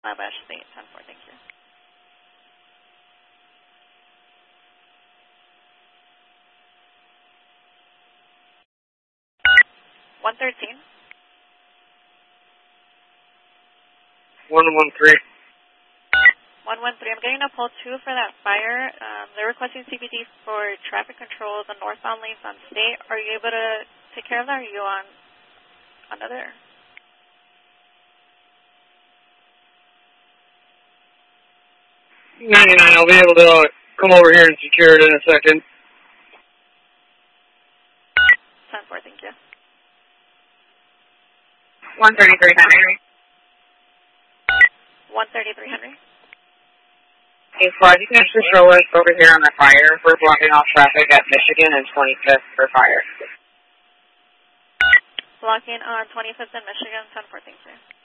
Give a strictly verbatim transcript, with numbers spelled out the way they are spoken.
Wabash State, ten four, thank you. one thirteen. one one three. one one three, I'm getting a pull two for that fire. Um, they're requesting C B D for traffic control, the northbound lanes on State. Are you able to take care of that, or are you on another? ninety-nine, I'll be able to uh, come over here and secure it in a second. ten four, thank you. one thirty-three Henry. one thirty-three Henry. Hey, Flo, you can just show us over here on the fire. We're blocking off traffic at Michigan and twenty-fifth for fire. Blocking on twenty-fifth and Michigan, ten four, thank you.